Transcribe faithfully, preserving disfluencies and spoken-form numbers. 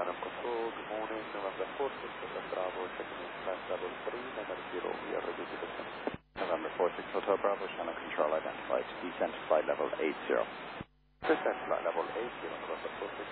Adam Control, good morning, November four six Hotel Bravo, checking in flight level three, number zero, we are ready to descend. November four six Hotel Bravo, channel control identified, descent flight level eight zero. Descent flight level eight zero, November four six